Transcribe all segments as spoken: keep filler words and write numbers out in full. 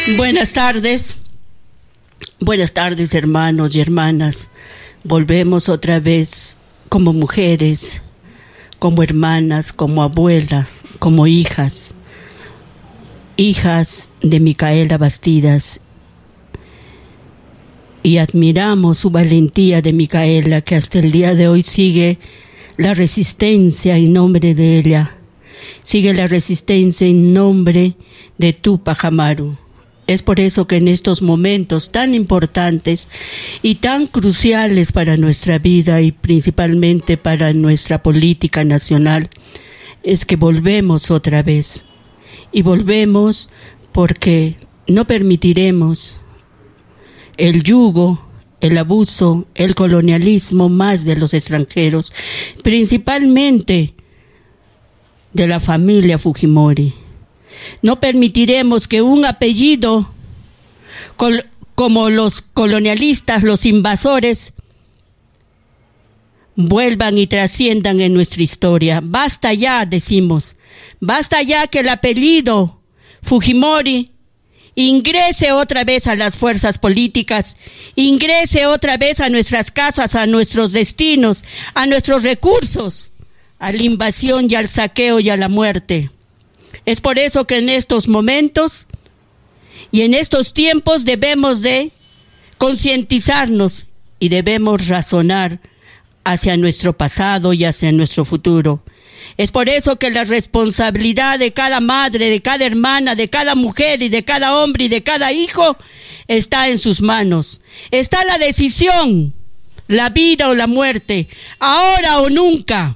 Buenas tardes, buenas tardes hermanos y hermanas. Volvemos otra vez como mujeres, como hermanas, como abuelas, como hijas, hijas de Micaela Bastidas. Y admiramos su valentía de Micaela, que hasta el día de hoy sigue la resistencia en nombre de ella. Sigue la resistencia en nombre de Tupac Amaru. Es por eso que en estos momentos tan importantes y tan cruciales para nuestra vida y principalmente para nuestra política nacional, es que volvemos otra vez. Y volvemos porque no permitiremos el yugo, el abuso, el colonialismo más de los extranjeros, principalmente de la familia Fujimori. No permitiremos que un apellido col- como los colonialistas, los invasores, vuelvan y trasciendan en nuestra historia. Basta ya, decimos, basta ya que el apellido Fujimori ingrese otra vez a las fuerzas políticas, ingrese otra vez a nuestras casas, a nuestros destinos, a nuestros recursos, a la invasión y al saqueo y a la muerte. Es por eso que en estos momentos y en estos tiempos debemos de concientizarnos y debemos razonar hacia nuestro pasado y hacia nuestro futuro. Es por eso que la responsabilidad de cada madre, de cada hermana, de cada mujer y de cada hombre y de cada hijo está en sus manos. Está la decisión, la vida o la muerte, ahora o nunca.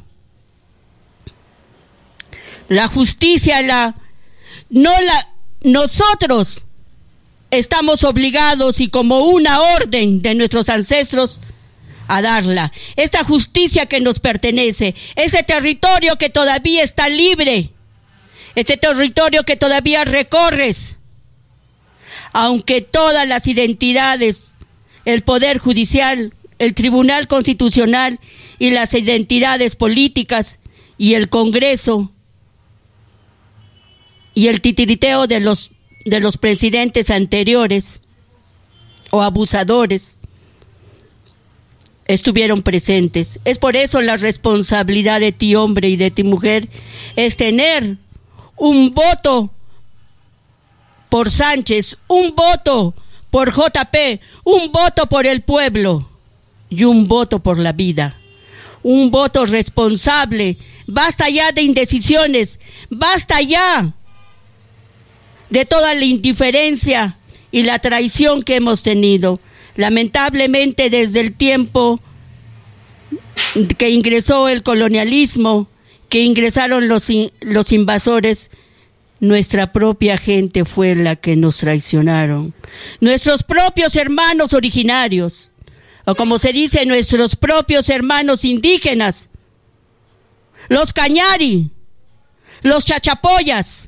La justicia, la, no la, nosotros estamos obligados y como una orden de nuestros ancestros a darla. Esta justicia que nos pertenece, ese territorio que todavía está libre, ese territorio que todavía recorres, aunque todas las identidades, el Poder Judicial, el Tribunal Constitucional y las identidades políticas y el Congreso y el titiriteo de los, de los presidentes anteriores o abusadores estuvieron presentes. Es por eso la responsabilidad de ti hombre y de ti mujer es tener un voto por Sánchez, un voto por J P, un voto por el pueblo y un voto por la vida. Un voto responsable. Basta ya de indecisiones, basta ya de toda la indiferencia y la traición que hemos tenido. Lamentablemente, desde el tiempo que ingresó el colonialismo, que ingresaron los, los invasores, nuestra propia gente fue la que nos traicionaron. Nuestros propios hermanos originarios, o como se dice, nuestros propios hermanos indígenas, los cañari, los chachapoyas,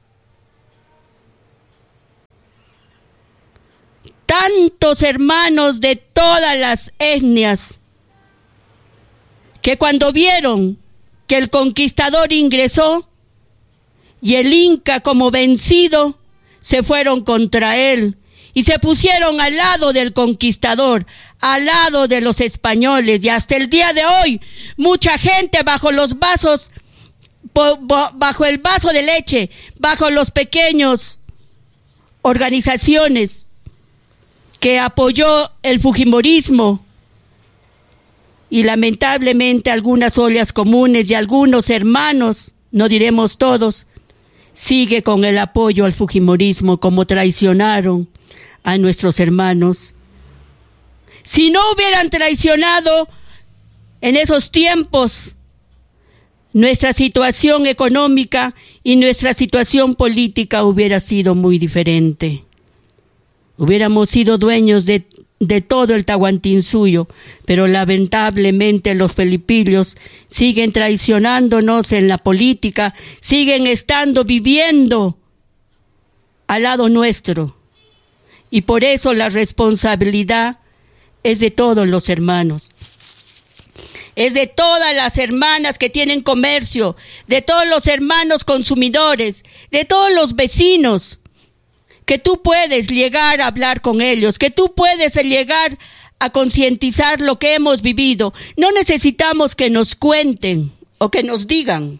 tantos hermanos de todas las etnias que cuando vieron que el conquistador ingresó y el Inca como vencido, se fueron contra él y se pusieron al lado del conquistador, al lado de los españoles, y hasta el día de hoy mucha gente bajo los vasos, bajo el vaso de leche, bajo los pequeños organizaciones que apoyó el fujimorismo, y lamentablemente algunas ollas comunes y algunos hermanos, no diremos todos, sigue con el apoyo al fujimorismo, como traicionaron a nuestros hermanos. Si no hubieran traicionado en esos tiempos, nuestra situación económica y nuestra situación política hubiera sido muy diferente. Hubiéramos sido dueños de, de todo el Tahuantinsuyo, pero lamentablemente los felipillos siguen traicionándonos en la política, siguen estando viviendo al lado nuestro. Y por eso la responsabilidad es de todos los hermanos. Es de todas las hermanas que tienen comercio, de todos los hermanos consumidores, de todos los vecinos que tú puedes llegar a hablar con ellos, que tú puedes llegar a concientizar lo que hemos vivido. No necesitamos que nos cuenten o que nos digan.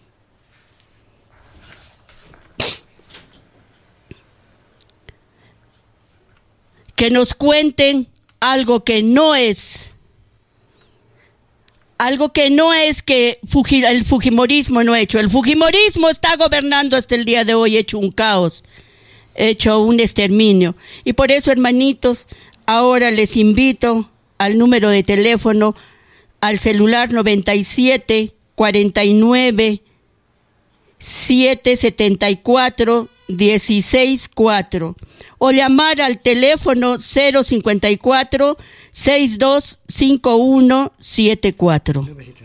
Que nos cuenten algo que no es. Algo que no es que Fuji, el fujimorismo no ha hecho. El fujimorismo está gobernando hasta el día de hoy, hecho un caos, hecho un exterminio. Y por eso, hermanitos, ahora les invito al número de teléfono, al celular noventa y siete, cuarenta y nueve, setecientos setenta y cuatro, dieciséis cuatro, o llamar al teléfono cero cincuenta y cuatro, sesenta y dos, cincuenta y uno setenta y cuatro.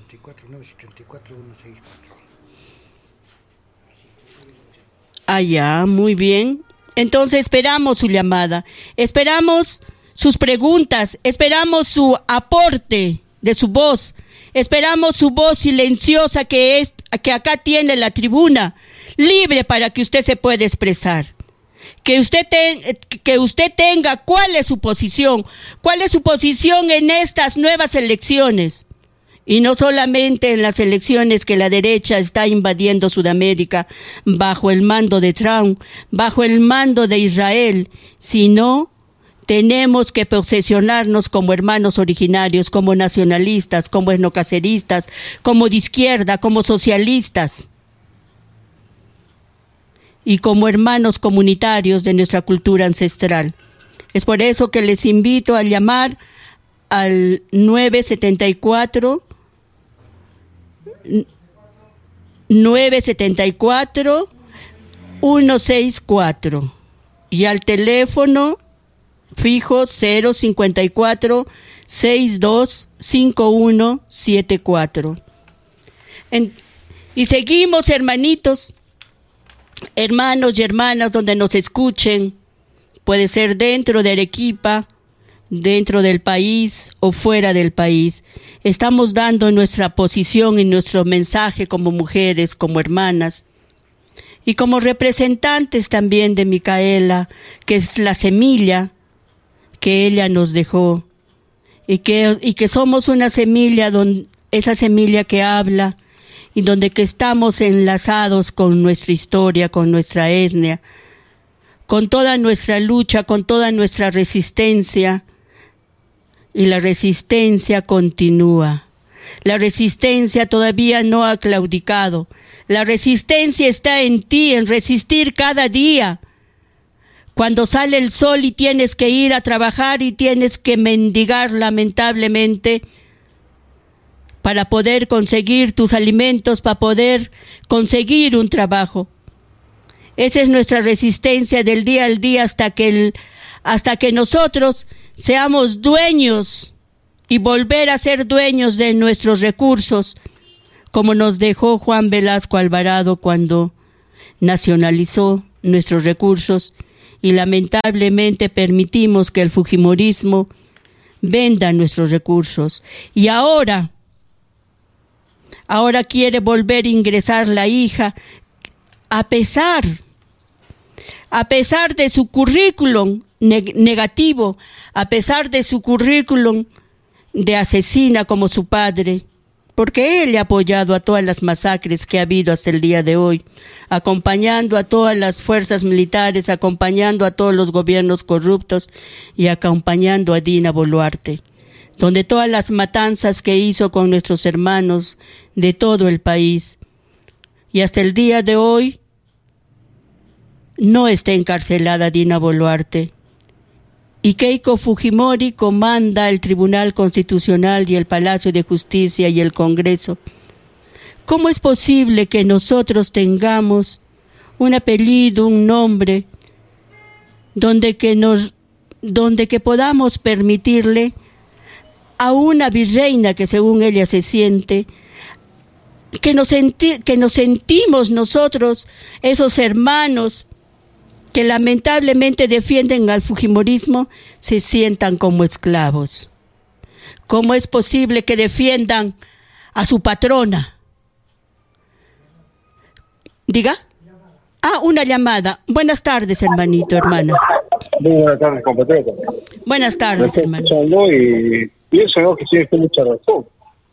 Ah, ya, muy bien. Entonces esperamos su llamada, esperamos sus preguntas, esperamos su aporte de su voz, esperamos su voz silenciosa que es que acá tiene la tribuna, libre para que usted se pueda expresar. Que usted, te, que usted tenga cuál es su posición, cuál es su posición en estas nuevas elecciones. Y no solamente en las elecciones que la derecha está invadiendo Sudamérica bajo el mando de Trump, bajo el mando de Israel, sino tenemos que posesionarnos como hermanos originarios, como nacionalistas, como etnocaceristas, como de izquierda, como socialistas y como hermanos comunitarios de nuestra cultura ancestral. Es por eso que les invito a llamar al nueve setenta y cuatro, nueve setenta y cuatro, ciento sesenta y cuatro y al teléfono fijo cero cincuenta y cuatro, sesenta y dos, cincuenta y uno setenta y cuatro. En, y seguimos, hermanitos, hermanos y hermanas donde nos escuchen, puede ser dentro de Arequipa, dentro del país o fuera del país. Estamos dando nuestra posición y nuestro mensaje como mujeres, como hermanas y como representantes también de Micaela, que es la semilla que ella nos dejó y que, y que somos una semilla, don, esa semilla que habla y donde que estamos enlazados con nuestra historia, con nuestra etnia, con toda nuestra lucha, con toda nuestra resistencia. Y la resistencia continúa. La resistencia todavía no ha claudicado. La resistencia está en ti, en resistir cada día. Cuando sale el sol y tienes que ir a trabajar y tienes que mendigar lamentablemente para poder conseguir tus alimentos, para poder conseguir un trabajo. Esa es nuestra resistencia del día al día hasta que, el, hasta que nosotros seamos dueños y volver a ser dueños de nuestros recursos, como nos dejó Juan Velasco Alvarado cuando nacionalizó nuestros recursos y lamentablemente permitimos que el fujimorismo venda nuestros recursos. Y ahora, ahora quiere volver a ingresar la hija, a pesar, a pesar de su currículum neg- negativo, a pesar de su currículum de asesina como su padre, porque él ha apoyado a todas las masacres que ha habido hasta el día de hoy, acompañando a todas las fuerzas militares, acompañando a todos los gobiernos corruptos y acompañando a Dina Boluarte, donde todas las matanzas que hizo con nuestros hermanos de todo el país. Y hasta el día de hoy no está encarcelada Dina Boluarte. Y Keiko Fujimori comanda el Tribunal Constitucional y el Palacio de Justicia y el Congreso. ¿Cómo es posible que nosotros tengamos un apellido, un nombre, donde que, nos, donde que podamos permitirle a una virreina que según ella se siente, que nos, senti, que nos sentimos nosotros, esos hermanos, que lamentablemente defienden al fujimorismo, se sientan como esclavos? ¿Cómo es posible que defiendan a su patrona? Diga, Ah, una llamada. Buenas tardes, hermanito, hermana. Muy buenas tardes, compañero. Buenas tardes, hermano. Y pienso ¿no? que tiene mucha razón.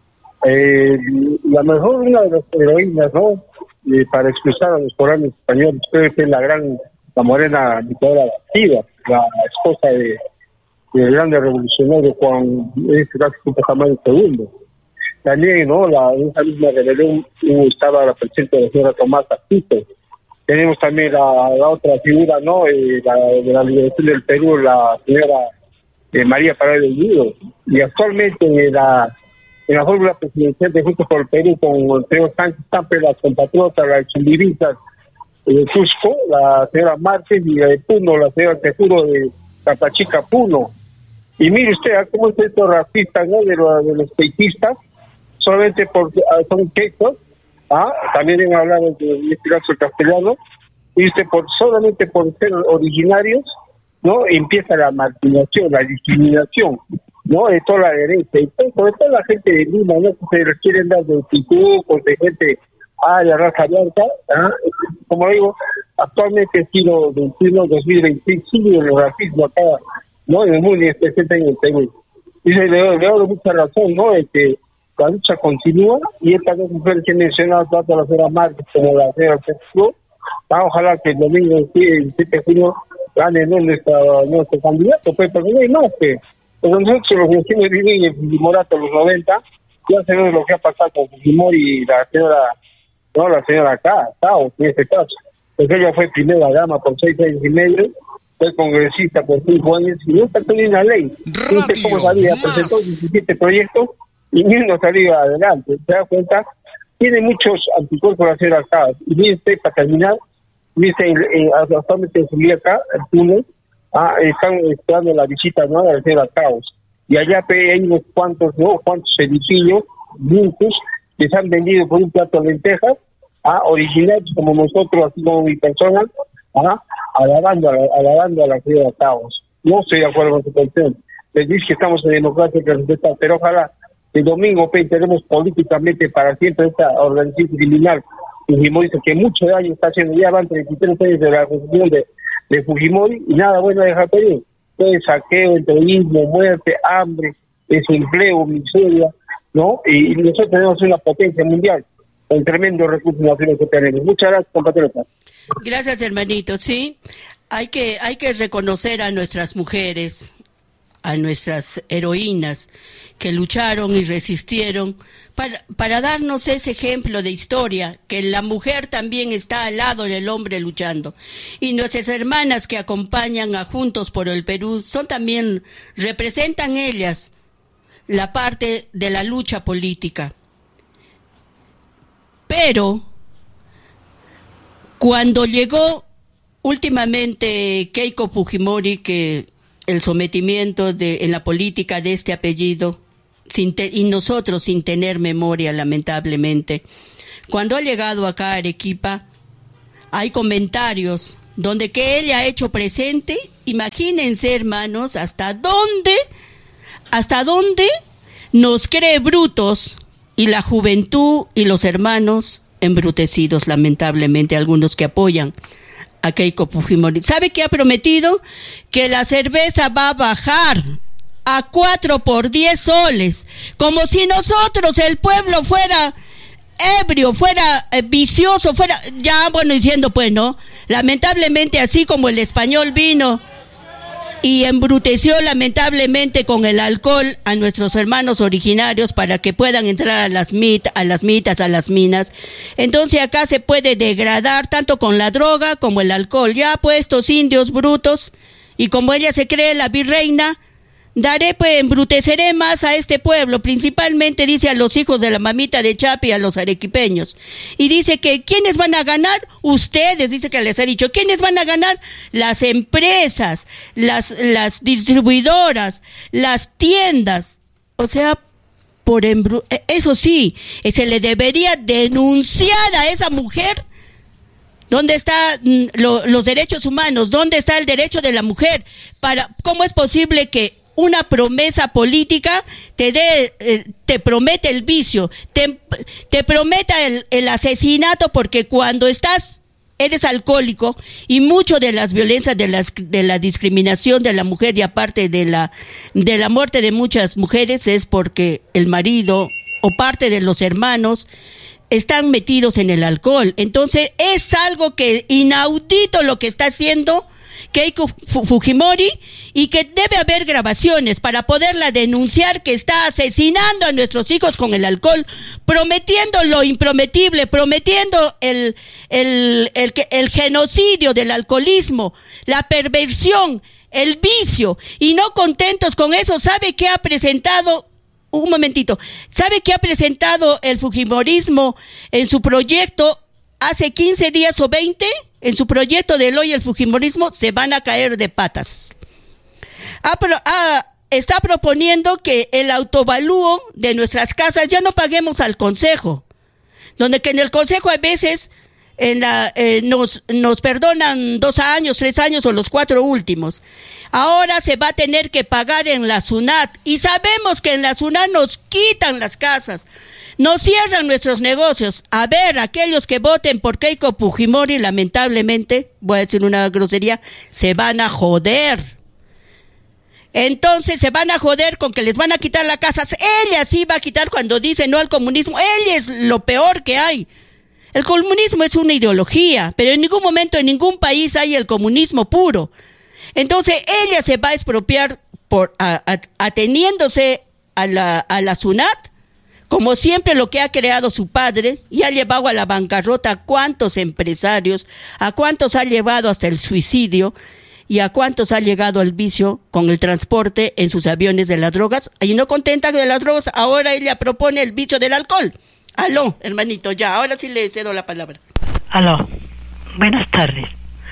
Eh, la mejor, una de las heroínas, ¿no? Eh, para expresar a los corazones españoles, creo que es la gran, la morena Nicolás García, la esposa de del grande revolucionario Juan, en este caso, Tupac segundo. También, ¿no? La, en esa misma rebelión estaba la presencia de la señora Tomasa Tito. Tenemos también la, la otra figura, ¿no? Eh, la, de la liberación del Perú, la señora eh, María Parada del Nido. Y actualmente en la, en la fórmula presidencial de Juntos por el Perú, con el señor Sánchez Tampe, las compatriotas, las chumbiristas de Cusco, la señora Márquez, y la de Puno, la señora Tejuro de Tapachica Puno. Y mire usted, ¿cómo es esto racista, ¿no? De, lo, de los peitistas, solamente porque ah, son quechos, ¿ah? También han hablado de, en este caso el castellano, y usted por, solamente por ser originarios, ¿no? Empieza la marginación, la discriminación, ¿no? De toda la derecha, y todo, sobre todo la gente de Lima, ¿no? Que se quieren dar de pitucos, de gente, ah, de raza blanca, ¿ah? Como digo, actualmente el siglo veintiuno, dos mil veintiséis, sigue el racismo acá, ¿no? En el mundo y especialmente en el Perú. Y le doy mucha razón, ¿no? De que la lucha continúa, y estas dos mujeres que he mencionado, tanto la señora Márquez como la señora Tejuro, ojalá que el domingo, el siete de junio, gane, ¿no? nuestro, nuestro candidato, pues, porque no hay más que, pues nosotros los vecinos viven en Fujimori hasta los noventa, ya sabemos lo que ha pasado con Fujimori y la señora, no, la señora acá, Tao, en este caso, pues ella fue primera dama por seis años y medio, fue congresista por cinco años, y no está teniendo una ley. No sé cómo salía, presentó diecisiete proyectos, y ni uno salió adelante. ¿Se da cuenta? Tiene muchos anticuerpos a hacer acá. Y mire usted, para terminar, dice, eh, actualmente en su día acá, el túnel, ah, están esperando la visita, ¿no? De la señora Caos. Y allá hay unos cuantos, ¿no? Cuantos edificios, blancos, que se han vendido por un plato de lentejas, ah, originales como nosotros, así como mi persona, ah, alabando a la, alabando a la señora Caos. No estoy de acuerdo con su cuestión. Les dice que estamos en democracia que respeta, pero ojalá el domingo pues, tenemos políticamente para siempre esta organización criminal Fujimori, que mucho daño está haciendo. Ya van treinta y tres años de la constitución de, de Fujimori y nada bueno deja Perú. Entonces, saqueo, terrorismo, muerte, hambre, desempleo, miseria, ¿no? Y, y nosotros tenemos una potencia mundial con tremendos recursos naturales que tenemos. Muchas gracias, compatriotas. Gracias, hermanito. Sí, hay que, hay que reconocer a nuestras mujeres, a nuestras heroínas que lucharon y resistieron para, para darnos ese ejemplo de historia, que la mujer también está al lado del hombre luchando. Y nuestras hermanas que acompañan a Juntos por el Perú son también, representan ellas la parte de la lucha política. Pero cuando llegó últimamente Keiko Fujimori, que el sometimiento de, en la política de este apellido, sin te, y nosotros sin tener memoria, lamentablemente. Cuando ha llegado acá a Arequipa, hay comentarios donde que ella ha hecho presente, imagínense, hermanos, hasta dónde, hasta dónde nos cree brutos, y la juventud y los hermanos embrutecidos, lamentablemente, algunos que apoyan a Keiko Fujimori. ¿Sabe qué ha prometido? Que la cerveza va a bajar a cuatro por diez soles, como si nosotros, el pueblo, fuera ebrio, fuera eh, vicioso, fuera, ya, bueno, diciendo pues, ¿no? Lamentablemente, así como el español vino y embruteció lamentablemente con el alcohol a nuestros hermanos originarios para que puedan entrar a las mit, a las mitas, a las minas. Entonces acá se puede degradar tanto con la droga como el alcohol. Ya puestos indios brutos, y como ella se cree la virreina, daré, pues, embruteceré más a este pueblo, principalmente, dice, a los hijos de la mamita de Chapi, a los arequipeños. Y dice que, ¿quiénes van a ganar? Ustedes, dice que les ha dicho. ¿Quiénes van a ganar? Las empresas, las, las distribuidoras, las tiendas. O sea, por embru... Eso sí, se le debería denunciar a esa mujer. ¿Dónde están lo, los derechos humanos? ¿Dónde está el derecho de la mujer? Para, ¿cómo es posible que una promesa política te dé, eh, te promete el vicio, te, te prometa el, el asesinato, porque cuando estás eres alcohólico y mucho de las violencias, de las de la discriminación de la mujer y aparte de la de la muerte de muchas mujeres es porque el marido o parte de los hermanos están metidos en el alcohol. Entonces es algo que inaudito lo que está haciendo Keiko Fujimori y que debe haber grabaciones para poderla denunciar, que está asesinando a nuestros hijos con el alcohol, prometiendo lo imprometible, prometiendo el, el, el, el, el genocidio del alcoholismo, la perversión, el vicio, y no contentos con eso, ¿sabe qué ha presentado? Un momentito, ¿sabe qué ha presentado el Fujimorismo en su proyecto hace quince días o veinte? En su proyecto del hoy el Fujimorismo se van a caer de patas. Ha pro, ha, está proponiendo que el autovalúo de nuestras casas ya no paguemos al Consejo, donde que en el Consejo a veces en la, eh, nos, nos perdonan dos años, tres años o los cuatro últimos. Ahora se va a tener que pagar en la SUNAT y sabemos que en la SUNAT nos quitan las casas. Nos cierran nuestros negocios. A ver, aquellos que voten por Keiko Fujimori, lamentablemente, voy a decir una grosería, se van a joder. Entonces se van a joder con que les van a quitar las casas. Ella sí va a quitar cuando dice no al comunismo. Ella es lo peor que hay. El comunismo es una ideología, pero en ningún momento, en ningún país hay el comunismo puro. Entonces ella se va a expropiar por a, a, ateniéndose a la, a la SUNAT, como siempre lo que ha creado su padre, y ha llevado a la bancarrota a cuántos empresarios, a cuántos ha llevado hasta el suicidio, y a cuántos ha llegado al vicio con el transporte en sus aviones de las drogas. Y no contenta de las drogas, ahora ella propone el vicio del alcohol. Aló, hermanito, ya, ahora sí le cedo la palabra. Aló, buenas tardes.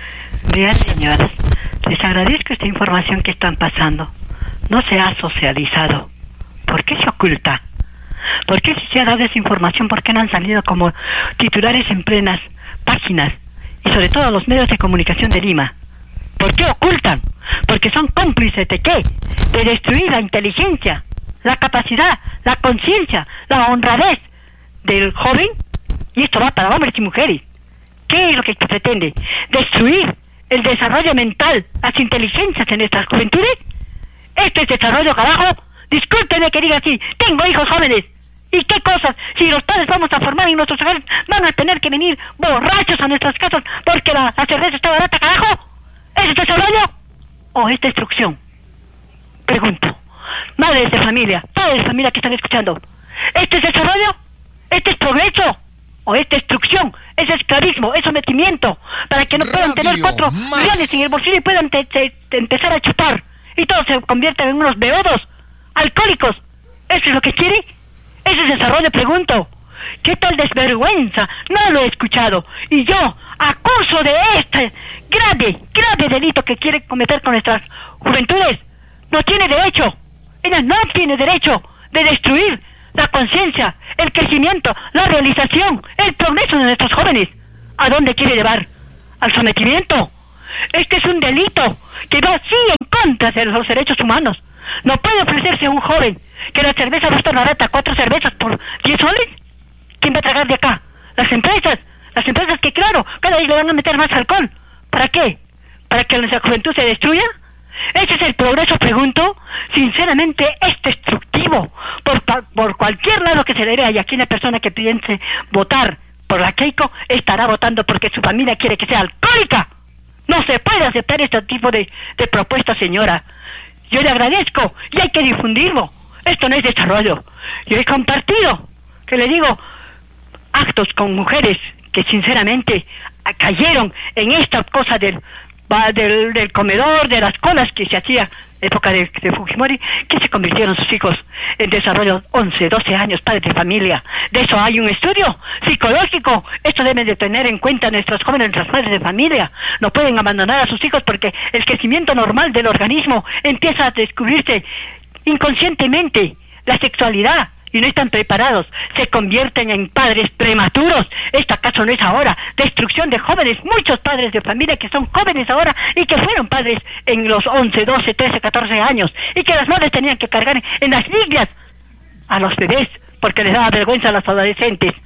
Vean, señoras, les agradezco esta información que están pasando. No se ha socializado. ¿Por qué se oculta? ¿Por qué si se ha dado esa información? ¿Por qué no han salido como titulares en plenas páginas? Y sobre todo los medios de comunicación de Lima. ¿Por qué ocultan? Porque son cómplices de qué? De destruir la inteligencia, la capacidad, la conciencia, la honradez del joven. Y esto va para hombres y mujeres. ¿Qué es lo que pretende? ¿Destruir el desarrollo mental, las inteligencias en nuestras juventudes? ¿Este es desarrollo, carajo? Discúlpenme que diga así, tengo hijos jóvenes. ¿Y qué cosas? Si los padres vamos a formar en nuestros hogares, van a tener que venir borrachos a nuestras casas porque la, la cerveza está barata, carajo. ¿Es desarrollo o es destrucción? Pregunto. Madres de familia, padres de familia que están escuchando, ¿este es desarrollo? ¿Este es progreso? ¿O es destrucción? ¿Es esclavismo? ¿Es sometimiento? Para que no puedan Radio tener cuatro más. millones en el bolsillo y puedan te, te, te empezar a chupar. Y todos se convierten en unos beodos, alcohólicos. ¿Eso es lo que quiere? ¿Ese es desarrollo? Pregunto. ¿Qué tal desvergüenza? No lo he escuchado. Y yo acuso de este grave, grave delito que quiere cometer con nuestras juventudes. No tiene derecho. Ella no tiene derecho de destruir la conciencia, el crecimiento, la realización, el progreso de nuestros jóvenes. ¿A dónde quiere llevar? ¿Al sometimiento? Este es un delito que va así en contra de los derechos humanos. No puede ofrecerse a un joven que la cerveza va a estar barata, cuatro cervezas por diez soles. ¿Quién va a tragar de acá? Las empresas. Las empresas que, claro, cada vez le van a meter más alcohol. ¿Para qué? ¿Para que nuestra juventud se destruya? ¿Ese es el progreso? Pregunto. Sinceramente es destructivo. Por, por cualquier lado que se le vea, y aquí una persona que piense votar por la Keiko estará votando porque su familia quiere que sea alcohólica. No se puede aceptar este tipo de, de propuestas, señora. Yo le agradezco y hay que difundirlo. Esto no es desarrollo. Yo he compartido, que le digo, actos con mujeres que sinceramente cayeron en esta cosa del, del, del comedor, de las colas que se hacía época de, de Fujimori, que se convirtieron sus hijos en desarrollo once, doce años, padres de familia. De eso hay un estudio psicológico. Esto deben de tener en cuenta nuestros jóvenes, nuestras padres de familia. No pueden abandonar a sus hijos porque el crecimiento normal del organismo empieza a descubrirse inconscientemente. La sexualidad, y no están preparados, se convierten en padres prematuros. ¿Esto acaso no es ahora destrucción de jóvenes? Muchos padres de familia que son jóvenes ahora y que fueron padres en los once, doce, trece, catorce años y que las madres tenían que cargar en las ligas a los bebés porque les daba vergüenza a los adolescentes.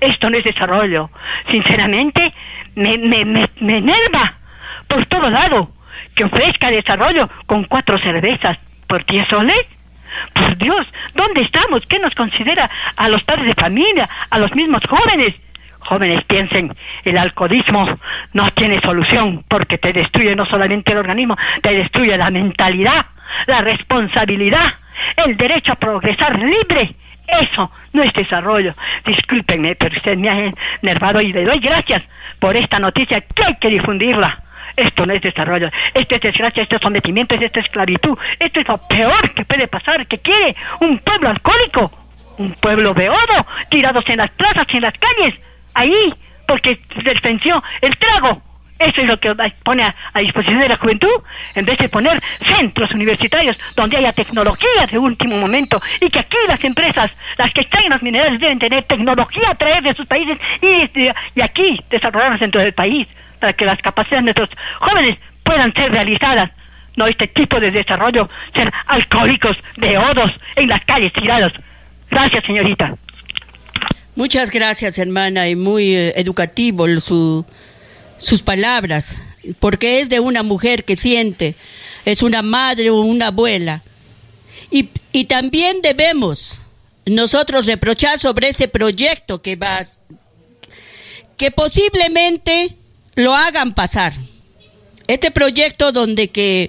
Esto no es desarrollo. Sinceramente, me, me, me, me enerva por todo lado que ofrezca desarrollo con cuatro cervezas por diez soles. Por Dios, ¿dónde estamos? ¿Qué nos considera a los padres de familia, a los mismos jóvenes? Jóvenes, piensen, el alcoholismo no tiene solución porque te destruye no solamente el organismo, te destruye la mentalidad, la responsabilidad, el derecho a progresar libre. Eso no es desarrollo. Discúlpenme, pero usted me ha enervado y le doy gracias por esta noticia que hay que difundirla. Esto no es desarrollo, esto es desgracia, esto es sometimiento, esto es esclavitud, esto es lo peor que puede pasar. ¿Qué quiere? Un pueblo alcohólico, un pueblo beodo, tirados en las plazas y en las calles, ahí, porque les venció el trago. Eso es lo que pone a, a disposición de la juventud, en vez de poner centros universitarios donde haya tecnología de último momento, y que aquí las empresas, las que extraen los minerales, deben tener tecnología a traer de sus países y, y aquí desarrollarnos dentro del país, para que las capacidades de nuestros jóvenes puedan ser realizadas. No este tipo de desarrollo, ser alcohólicos, beodos, en las calles tirados. Gracias, señorita. Muchas gracias, hermana, y muy eh, educativo su, sus palabras, porque es de una mujer que siente, es una madre o una abuela. Y, y también debemos nosotros reprochar sobre este proyecto que va, que posiblemente lo hagan pasar. Este proyecto donde que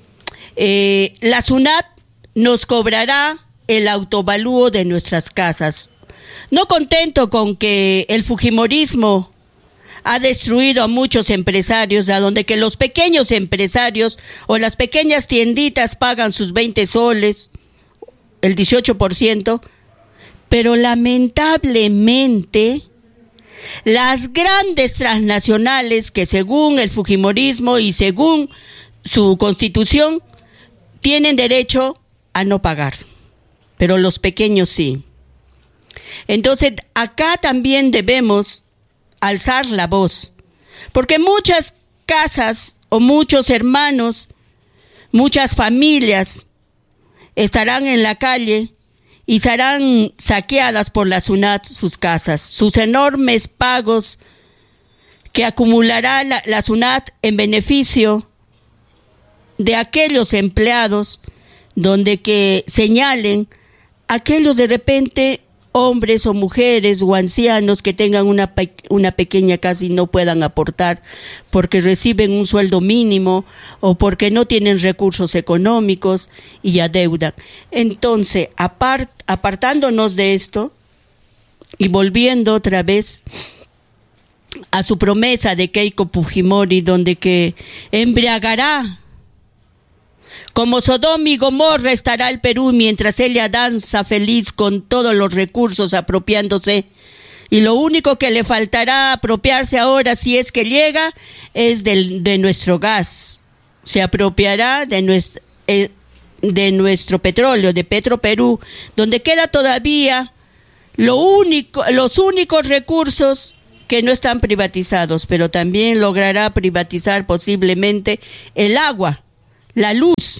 eh, la SUNAT nos cobrará el autovalúo de nuestras casas. No contento con que el fujimorismo ha destruido a muchos empresarios, a donde que los pequeños empresarios o las pequeñas tienditas pagan sus veinte soles, el dieciocho por ciento, pero lamentablemente las grandes transnacionales que según el fujimorismo y según su constitución tienen derecho a no pagar, pero los pequeños sí. Entonces acá también debemos alzar la voz, porque muchas casas o muchos hermanos, muchas familias estarán en la calle y serán saqueadas por la SUNAT sus casas, sus enormes pagos que acumulará la, la SUNAT en beneficio de aquellos empleados, donde que señalen aquellos de repente hombres o mujeres o ancianos que tengan una, pe- una pequeña casa y no puedan aportar porque reciben un sueldo mínimo o porque no tienen recursos económicos y adeudan. Entonces, apart- apartándonos de esto y volviendo otra vez a su promesa de Keiko Fujimori, donde que embriagará como Sodoma y Gomorra estará el Perú mientras ella danza feliz con todos los recursos apropiándose. Y lo único que le faltará apropiarse ahora, si es que llega, es del, de nuestro gas. Se apropiará de nuestro, eh, de nuestro petróleo, de Petroperú, donde queda todavía lo único, los únicos recursos que no están privatizados, pero también logrará privatizar posiblemente el agua, la luz.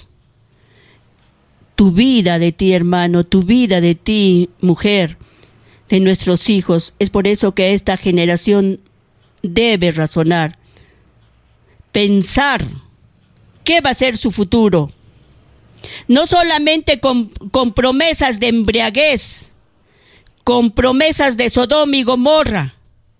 Tu vida de ti, hermano, tu vida de ti, mujer, de nuestros hijos. Es por eso que esta generación debe razonar, pensar qué va a ser su futuro. No solamente con, con promesas de embriaguez, con promesas de Sodoma y Gomorra.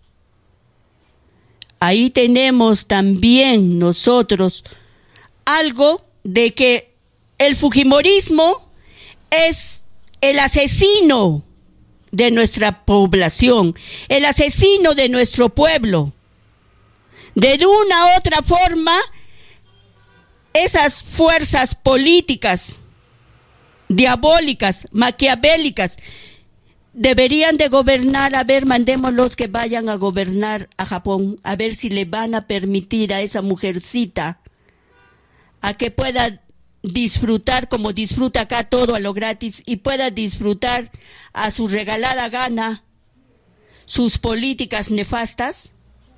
Ahí tenemos también nosotros algo de que el fujimorismo es el asesino de nuestra población, el asesino de nuestro pueblo. De una u otra forma, esas fuerzas políticas, diabólicas, maquiavélicas, deberían de gobernar. A ver, mandémoslos que vayan a gobernar a Japón, a ver si le van a permitir a esa mujercita a que pueda disfrutar como disfruta acá todo a lo gratis y pueda disfrutar a su regalada gana sus políticas nefastas.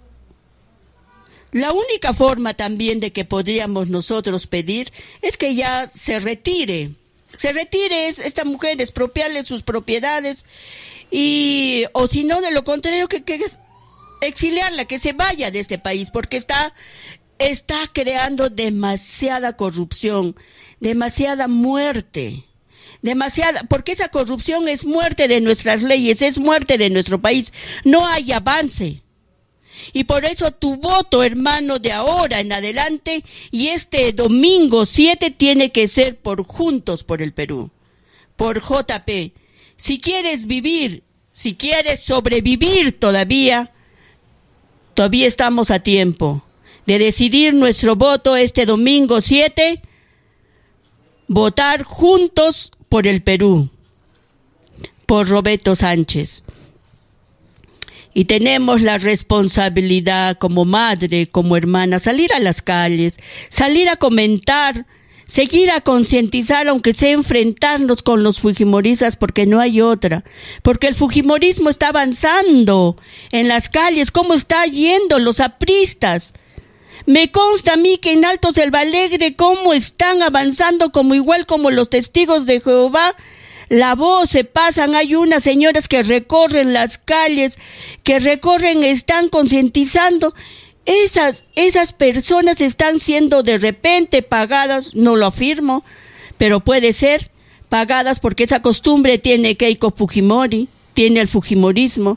La única forma también de que podríamos nosotros pedir es que ya se retire se retire esta mujer, expropiarle sus propiedades, y o si no, de lo contrario, que, que exiliarla, que se vaya de este país, porque está, está creando demasiada corrupción, demasiada muerte. Demasiada, porque esa corrupción es muerte de nuestras leyes, es muerte de nuestro país, no hay avance. Y por eso tu voto, hermano, de ahora en adelante y este domingo siete tiene que ser por Juntos por el Perú, por J P. Si quieres vivir, si quieres sobrevivir todavía, todavía estamos a tiempo de decidir nuestro voto este domingo siete, votar Juntos por el Perú, por Roberto Sánchez. Y tenemos la responsabilidad como madre, como hermana, salir a las calles, salir a comentar, seguir a concientizar, aunque sea enfrentarnos con los fujimoristas, porque no hay otra. Porque el fujimorismo está avanzando en las calles. ¿Cómo está yendo los apristas? Me consta a mí que en Alto Selva Alegre, cómo están avanzando, como igual como los testigos de Jehová, la voz se pasan. Hay unas señoras que recorren las calles, que recorren, están concientizando. Esas, esas personas están siendo de repente pagadas, no lo afirmo, pero puede ser pagadas porque esa costumbre tiene Keiko Fujimori, tiene el fujimorismo.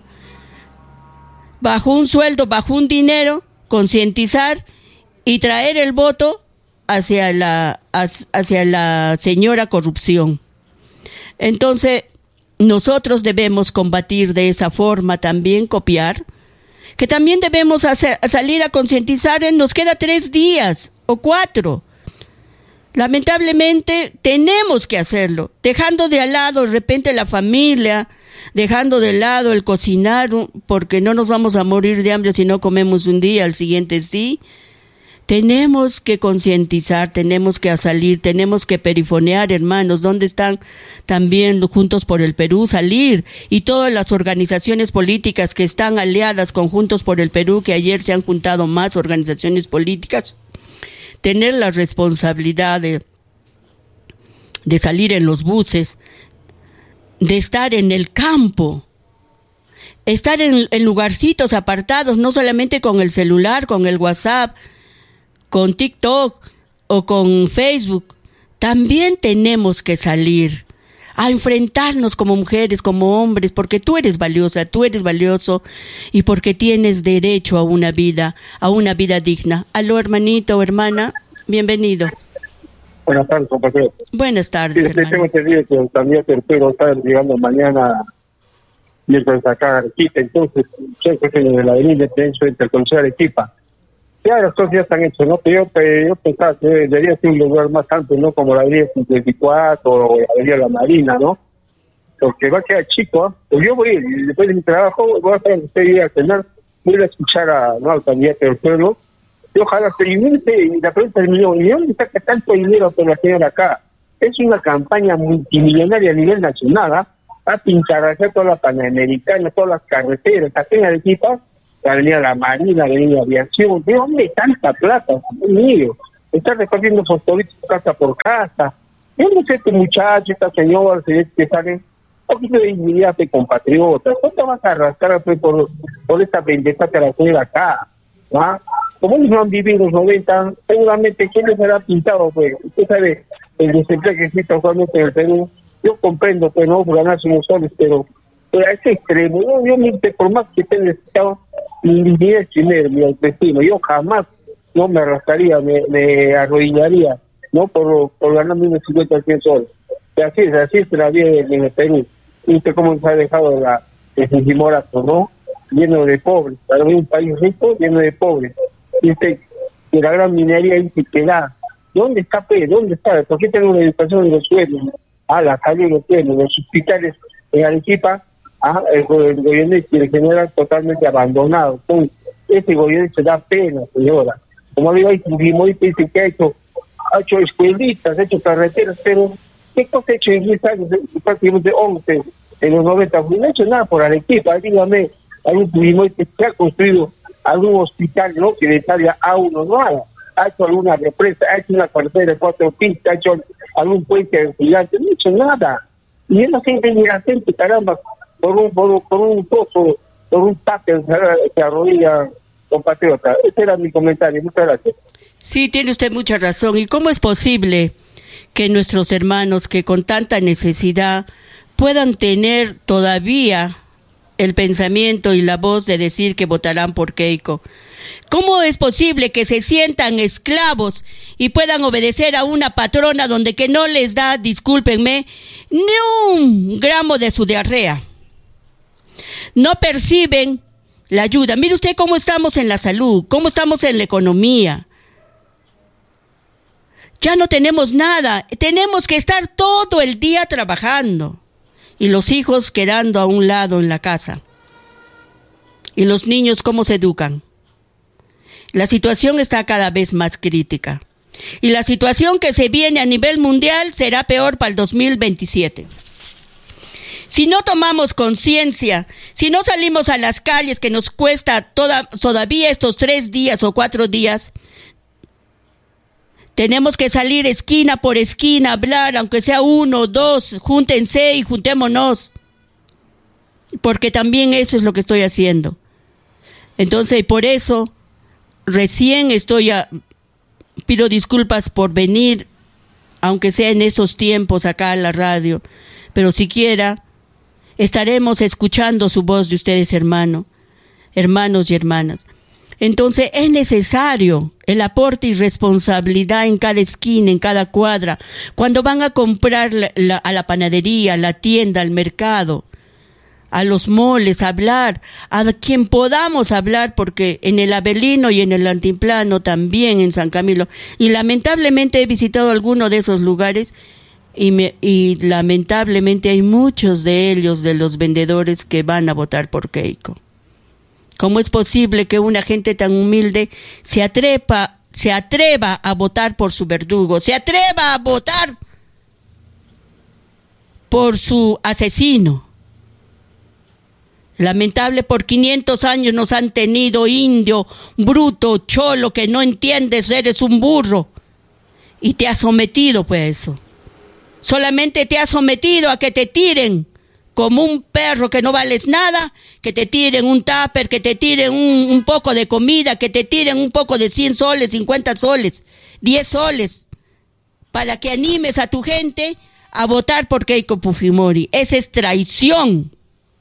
Bajo un sueldo, bajo un dinero, concientizar y traer el voto hacia la, hacia la señora corrupción. Entonces, nosotros debemos combatir de esa forma también, copiar, que también debemos hacer, salir a concientizar. Nos queda tres días o cuatro. Lamentablemente tenemos que hacerlo, dejando de lado de repente la familia, dejando de lado el cocinar, porque no nos vamos a morir de hambre si no comemos un día, al siguiente sí. Tenemos que concientizar, tenemos que salir, tenemos que perifonear, hermanos. ¿Dónde están también Juntos por el Perú? Salir, y todas las organizaciones políticas que están aliadas con Juntos por el Perú, que ayer se han juntado más organizaciones políticas, tener la responsabilidad de, de salir en los buses, de estar en el campo, estar en, en lugarcitos apartados, no solamente con el celular, con el WhatsApp, con TikTok o con Facebook. También tenemos que salir a enfrentarnos como mujeres, como hombres, porque tú eres valiosa, tú eres valioso, y porque tienes derecho a una vida, a una vida digna. Aló, hermanito o hermana, bienvenido. Buenas tardes, compañero. Buenas tardes, sí, hermano. Tengo entendido que el candidato Perú está llegando mañana mientras acá Arequipa, entonces yo creo que en la avenida Independencia entre el Consejo de Arequipa. Ya las cosas ya están hechas, ¿no? Pero yo, yo pensaba que debería ser un lugar más amplio, ¿no? Como la avenida cincuenta y cuatro o la avenida La Marina, ¿no? Porque va a quedar chico, ¿eh? Pues yo voy, después de mi trabajo, voy a estar en usted y a cenar, voy a escuchar a, ¿no?, al candidato del pueblo, y ojalá se limite, y la pregunta es, ¿y dónde saca tanto dinero por la señora acá? Es una campaña multimillonaria a nivel nacional, ¿eh? Va a pintarrajear toda la Panamericana, todas las carreteras, aquí en Arequipa, la avenida La Marina, la avenida Aviación. ¿De dónde tanta plata? Dios mío, está repartiendo fosforitos casa por casa. ¿De dónde es este muchacho, esta señora, que sale un poquito de dignidad de compatriotas? ¿Cuánto vas a arrastrar pues, por, por esta vendetta que la tiene acá? ¿Ah? Como ellos no han vivido los noventa, seguramente, ¿quién les habrá pintado? Pues usted sabe el desempleo que existe actualmente en el Perú. Yo comprendo que pues, no ganarse unos soles, pero, pero a ese extremo, yo, yo me, por más que esté necesitado, mi dignidad primero, mi autoestima, yo jamás no me arrastraría, me, me arrodillaría, no por, por ganarme unos cincuenta o cien soles. Y así es, así es la vida en el Perú. Y usted cómo se ha dejado la, el Fujimorato, ¿no? Lleno de pobres, para mí un país rico, lleno de pobres. Y usted, que la gran minería ahí se queda. ¿Dónde está, P? ¿Dónde está? ¿Por qué tengo una educación en los suelos? Ah, la calle los suelos, los hospitales en Arequipa. Ah, el, el gobierno quiere generar totalmente abandonado. Entonces, este gobierno se da pena, señora. Como digo, hay Fujimori dice que ha hecho, ha hecho escuelitas, ha hecho carreteras, pero ¿qué cosa ha hecho en diez años? Prácticamente once, en los noventa, no ha hecho nada por Arequipa. Dígame, algún Fujimori que se ha construido algún hospital, ¿no?, que de talla A uno no haga. Ha hecho alguna represa, ha hecho una carretera de cuatro pistas, ha hecho algún puente gigante, no ha hecho nada. Y él no siente ni la gente, caramba, por un, por, por un pozo, por un taque se arrodilla, compatriota. Ese era mi comentario. Muchas gracias. Sí, tiene usted mucha razón. ¿Y cómo es posible que nuestros hermanos que con tanta necesidad puedan tener todavía el pensamiento y la voz de decir que votarán por Keiko? ¿Cómo es posible que se sientan esclavos y puedan obedecer a una patrona donde que no les da, discúlpenme, ni un gramo de su diarrea? No perciben la ayuda. Mire usted cómo estamos en la salud, cómo estamos en la economía. Ya no tenemos nada, tenemos que estar todo el día trabajando y los hijos quedando a un lado en la casa. ¿Y los niños cómo se educan? La situación está cada vez más crítica y la situación que se viene a nivel mundial será peor para el dos mil veintisiete. Si no tomamos conciencia, si no salimos a las calles, que nos cuesta toda, todavía estos tres días o cuatro días, tenemos que salir esquina por esquina, hablar, aunque sea uno, dos, júntense y juntémonos. Porque también eso es lo que estoy haciendo. Entonces, por eso, recién estoy, a, pido disculpas por venir, aunque sea en esos tiempos acá a la radio, pero siquiera estaremos escuchando su voz de ustedes, hermano, hermanos y hermanas. Entonces es necesario el aporte y responsabilidad en cada esquina, en cada cuadra, cuando van a comprar la, la, a la panadería, a la tienda, al mercado, a los moles, a hablar, a quien podamos hablar, porque en el Avelino y en el Altiplano también, en San Camilo, y lamentablemente he visitado alguno de esos lugares, y, me, y lamentablemente hay muchos de ellos, de los vendedores, que van a votar por Keiko. ¿Cómo es posible que una gente tan humilde se atreva, se atreva a votar por su verdugo, se atreva a votar por su asesino? Lamentable, por quinientos años nos han tenido indio, bruto, cholo, que no entiendes, eres un burro. Y te has sometido, pues eso. Solamente te has sometido a que te tiren como un perro que no vales nada, que te tiren un tupper, que te tiren un, un poco de comida, que te tiren un poco de cien soles, cincuenta soles, diez soles, para que animes a tu gente a votar por Keiko Fujimori. Esa es traición.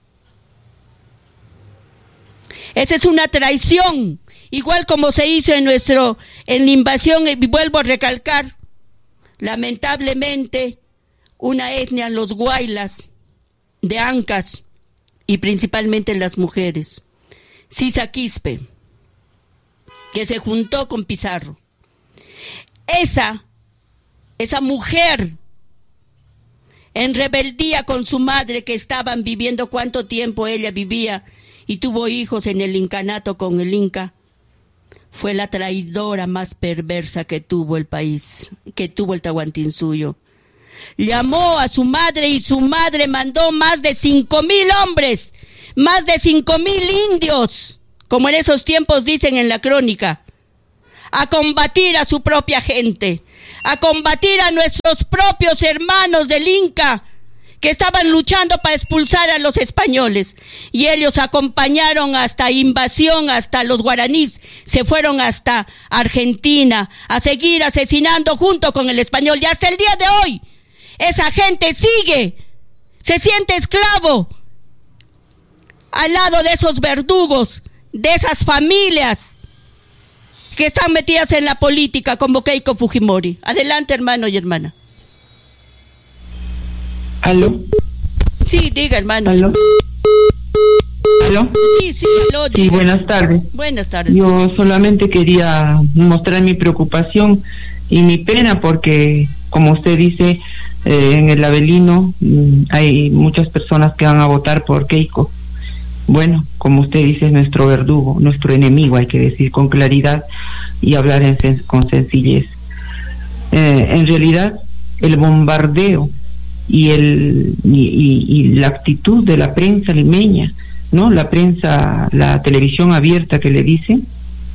Esa es una traición, igual como se hizo en nuestro, en la invasión, y vuelvo a recalcar, lamentablemente, una etnia, los guaylas, de Ancas, y principalmente las mujeres, Sisa Quispe, que se juntó con Pizarro. Esa, esa mujer, en rebeldía con su madre, que estaban viviendo cuánto tiempo ella vivía, y tuvo hijos en el incanato con el Inca, fue la traidora más perversa que tuvo el país, que tuvo el Tahuantinsuyo. Llamó a su madre y su madre mandó más de cinco mil hombres, más de cinco mil indios, como en esos tiempos dicen en la crónica, a combatir a su propia gente, a combatir a nuestros propios hermanos del Inca, que estaban luchando para expulsar a los españoles, y ellos acompañaron hasta invasión, hasta los guaraníes, se fueron hasta Argentina a seguir asesinando junto con el español, y hasta el día de hoy esa gente sigue, se siente esclavo al lado de esos verdugos, de esas familias que están metidas en la política como Keiko Fujimori. Adelante, hermano y hermana. ¿Aló? Sí, diga, hermano. ¿Aló? ¿Aló? Sí, sí, aló, diga. Sí, buenas tardes. Buenas tardes. Yo solamente quería mostrar mi preocupación y mi pena porque, como usted dice, eh, en el Avelino mmm, hay muchas personas que van a votar por Keiko. Bueno, como usted dice, es nuestro verdugo, nuestro enemigo, hay que decir con claridad y hablar en sen- con sencillez. Eh, en realidad, el bombardeo y el y, y, y la actitud de la prensa limeña, ¿no? La prensa, la televisión abierta que le dicen,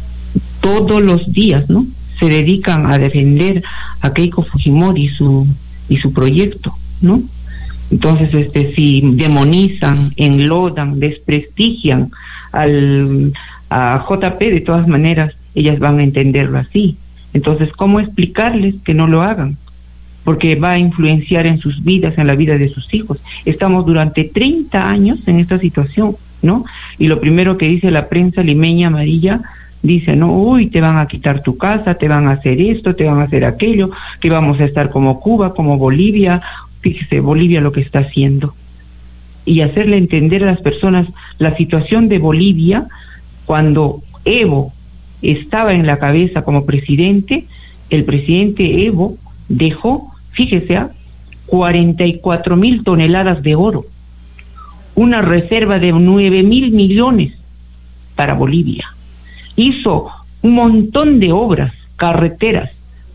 todos los días, ¿no? Se dedican a defender a Keiko Fujimori, su y su proyecto, ¿no? Entonces, este, si demonizan, enlodan, desprestigian al, a J P, de todas maneras, ellas van a entenderlo así. Entonces, ¿cómo explicarles que no lo hagan? Porque va a influenciar en sus vidas, en la vida de sus hijos. Estamos durante treinta años en esta situación, ¿no? Y lo primero que dice la prensa limeña amarilla, dice, no, uy, te van a quitar tu casa, te van a hacer esto, te van a hacer aquello, que vamos a estar como Cuba, como Bolivia. Fíjese, Bolivia lo que está haciendo. Y hacerle entender a las personas la situación de Bolivia cuando Evo estaba en la cabeza como presidente. El presidente Evo dejó, fíjese, cuarenta y cuatro mil toneladas de oro, una reserva de nueve mil millones para Bolivia. Hizo un montón de obras, carreteras,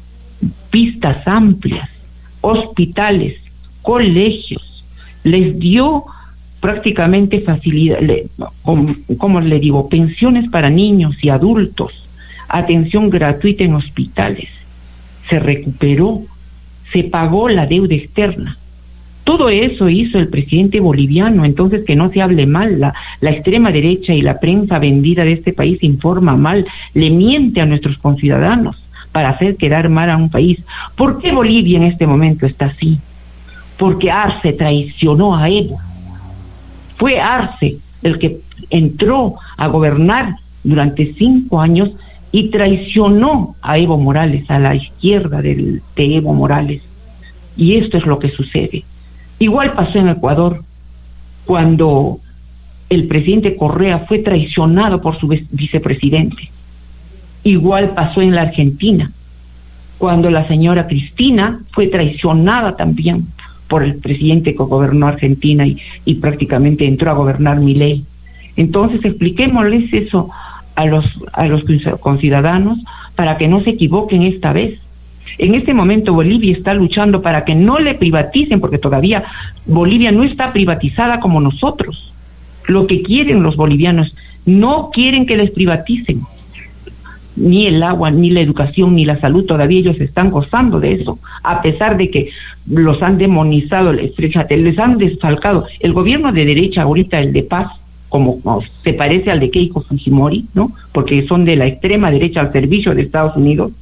pistas amplias, hospitales, colegios, les dio prácticamente facilidad, le, como, como le digo, pensiones para niños y adultos, atención gratuita en hospitales, se recuperó, se pagó la deuda externa. Todo eso hizo el presidente boliviano. Entonces, que no se hable mal. La, la extrema derecha y la prensa vendida de este país informa mal, le miente a nuestros conciudadanos para hacer quedar mal a un país. ¿Por qué Bolivia en este momento está así? Porque Arce traicionó a Evo. Fue Arce el que entró a gobernar durante cinco años y traicionó a Evo Morales, a la izquierda del, de Evo Morales. Y esto es lo que sucede. Igual pasó en Ecuador, cuando el presidente Correa fue traicionado por su vicepresidente. Igual pasó en la Argentina, cuando la señora Cristina fue traicionada también por el presidente que gobernó Argentina y, y prácticamente entró a gobernar Milei. Entonces expliquémosles eso a los, a los conciudadanos para que no se equivoquen esta vez. En este momento Bolivia está luchando para que no le privaticen, porque todavía Bolivia no está privatizada como nosotros. Lo que quieren los bolivianos, no quieren que les privaticen ni el agua, ni la educación, ni la salud. Todavía ellos están gozando de eso, a pesar de que los han demonizado, fíjate, les han desfalcado. El gobierno de derecha ahorita, el de Paz, como, como se parece al de Keiko Fujimori, ¿no? Porque son de la extrema derecha al servicio de Estados Unidos.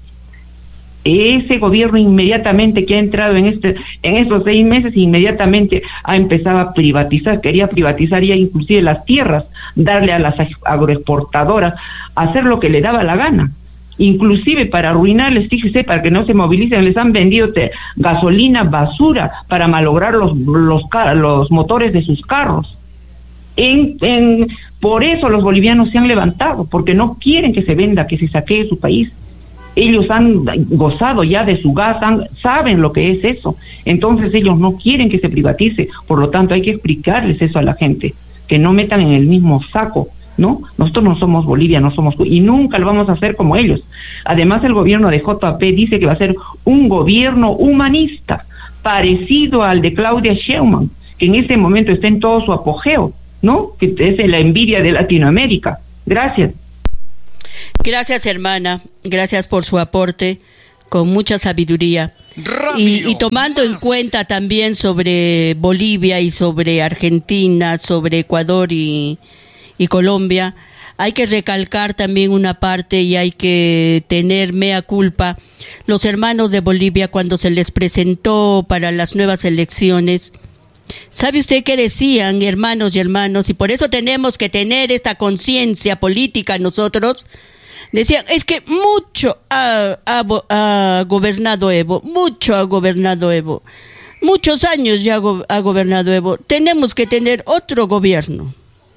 Ese gobierno inmediatamente que ha entrado en este en estos seis meses, inmediatamente ha empezado a privatizar, quería privatizar ya inclusive las tierras, darle a las agroexportadoras, hacer lo que le daba la gana, inclusive para arruinarles, fíjese, para que no se movilicen, les han vendido te, gasolina, basura, para malograr los, los, los motores de sus carros. En, en, por eso los bolivianos se han levantado, porque no quieren que se venda, que se saquee su país. Ellos han gozado ya de su gas, han, saben lo que es eso. Entonces ellos no quieren que se privatice. Por lo tanto, hay que explicarles eso a la gente, que no metan en el mismo saco, ¿no? Nosotros no somos Bolivia, no somos, y nunca lo vamos a hacer como ellos. Además, el gobierno de J P dice que va a ser un gobierno humanista, parecido al de Claudia Sheinbaum, que en este momento está en todo su apogeo, ¿no? Que es la envidia de Latinoamérica. Gracias. Gracias, hermana. Gracias por su aporte con mucha sabiduría. Y, y tomando en cuenta también sobre Bolivia y sobre Argentina, sobre Ecuador y, y Colombia, hay que recalcar también una parte y hay que tener mea culpa. Los hermanos de Bolivia, cuando se les presentó para las nuevas elecciones, ¿sabe usted qué decían, hermanos y hermanos? Y por eso tenemos que tener esta conciencia política nosotros. Decían, es que mucho ha, ha, ha gobernado Evo, mucho ha gobernado Evo, muchos años ya go, ha gobernado Evo, tenemos que tener otro gobierno.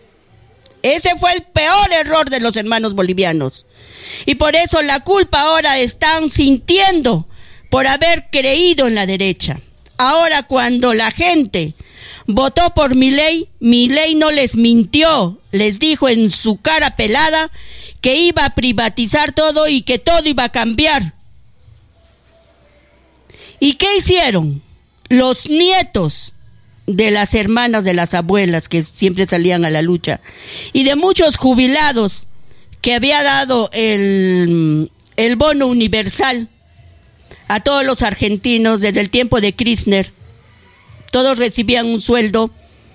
Ese fue el peor error de los hermanos bolivianos. Y por eso la culpa ahora están sintiendo por haber creído en la derecha. Ahora cuando la gente votó por Milei, Milei no les mintió, les dijo en su cara pelada que iba a privatizar todo y que todo iba a cambiar. ¿Y qué hicieron? Los nietos de las hermanas de las abuelas que siempre salían a la lucha y de muchos jubilados que había dado el, el bono universal, a todos los argentinos desde el tiempo de Kirchner. Todos recibían un sueldo.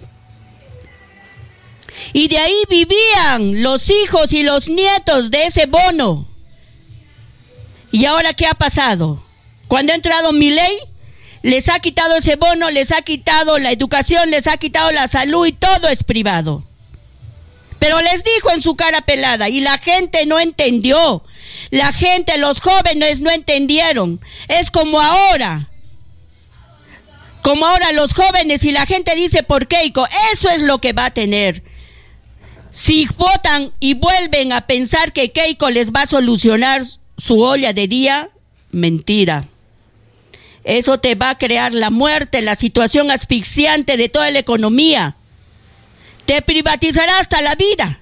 Y de ahí vivían los hijos y los nietos de ese bono. ¿Y ahora qué ha pasado? Cuando ha entrado Milei, les ha quitado ese bono, les ha quitado la educación, les ha quitado la salud y todo es privado. Pero les dijo en su cara pelada y la gente no entendió. La gente, los jóvenes no entendieron. Es como ahora. Como ahora los jóvenes y la gente dice por Keiko. Eso es lo que va a tener. Si votan y vuelven a pensar que Keiko les va a solucionar su olla de día, mentira. Eso te va a crear la muerte, la situación asfixiante de toda la economía. Te privatizará hasta la vida.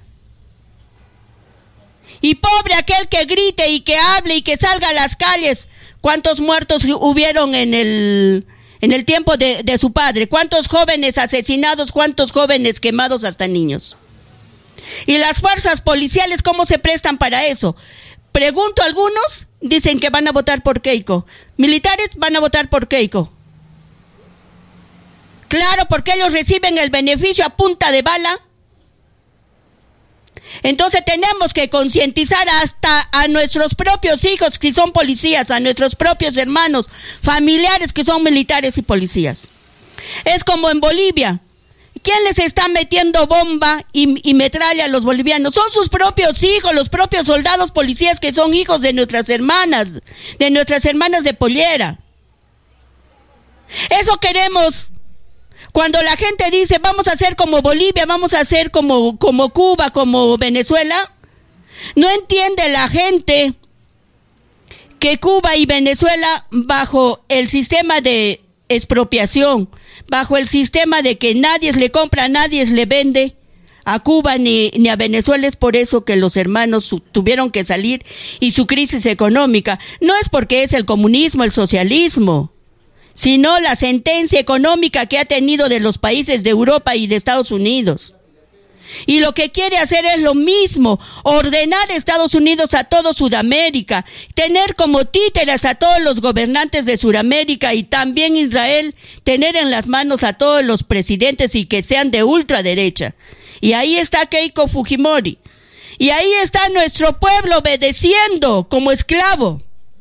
Y pobre aquel que grite y que hable y que salga a las calles. ¿Cuántos muertos hubieron en el, en el tiempo de, de su padre? ¿Cuántos jóvenes asesinados? ¿Cuántos jóvenes quemados hasta niños? Y las fuerzas policiales, ¿cómo se prestan para eso? Pregunto a algunos, dicen que van a votar por Keiko. Militares van a votar por Keiko. Claro, porque ellos reciben el beneficio a punta de bala. Entonces tenemos que concientizar hasta a nuestros propios hijos que son policías, a nuestros propios hermanos, familiares que son militares y policías. Es como en Bolivia. ¿Quién les está metiendo bomba y, y metralla a los bolivianos? Son sus propios hijos, los propios soldados policías que son hijos de nuestras hermanas, de nuestras hermanas de pollera. Eso queremos. Cuando la gente dice, vamos a hacer como Bolivia, vamos a hacer como, como Cuba, como Venezuela, no entiende la gente que Cuba y Venezuela, bajo el sistema de expropiación, bajo el sistema de que nadie le compra, nadie le vende a Cuba ni, ni a Venezuela, es por eso que los hermanos su, tuvieron que salir y su crisis económica, no es porque es el comunismo, el socialismo, sino la sentencia económica que ha tenido de los países de Europa y de Estados Unidos. Y lo que quiere hacer es lo mismo, ordenar a Estados Unidos a todo Sudamérica, tener como títeres a todos los gobernantes de Sudamérica y también Israel, tener en las manos a todos los presidentes y que sean de ultraderecha. Y ahí está Keiko Fujimori. Y ahí está nuestro pueblo obedeciendo como esclavo.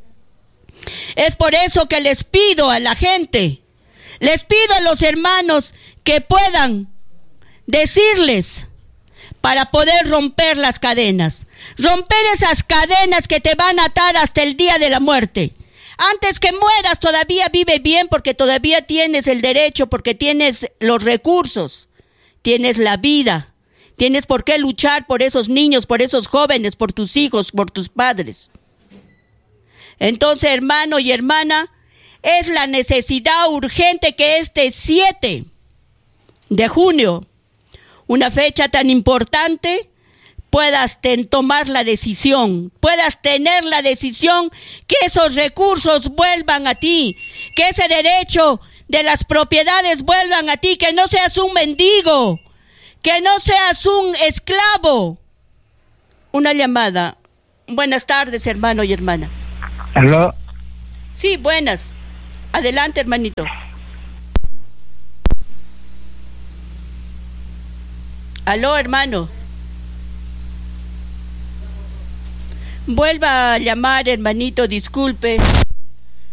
Es por eso que les pido a la gente, les pido a los hermanos que puedan decirles para poder romper las cadenas, romper esas cadenas que te van a atar hasta el día de la muerte. Antes que mueras todavía vive bien porque todavía tienes el derecho, porque tienes los recursos, tienes la vida, tienes por qué luchar por esos niños, por esos jóvenes, por tus hijos, por tus padres. Entonces, hermano y hermana, es la necesidad urgente que este siete de junio, una fecha tan importante, puedas ten, tomar la decisión, puedas tener la decisión que esos recursos vuelvan a ti, que ese derecho de las propiedades vuelvan a ti, que no seas un mendigo, que no seas un esclavo. Una llamada. Buenas tardes, hermano y hermana. ¿Aló? Sí, buenas. Adelante, hermanito. Aló, hermano. Vuelva a llamar, hermanito, disculpe.